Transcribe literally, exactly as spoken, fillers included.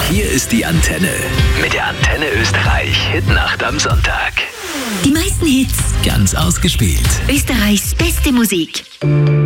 Hier ist die Antenne. Mit der Antenne Österreich. Hitnacht am Sonntag. Die meisten Hits. Ganz ausgespielt. Österreichs beste Musik.